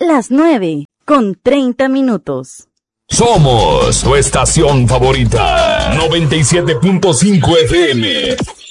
las 9:30. Somos tu estación favorita, 97.5 FM.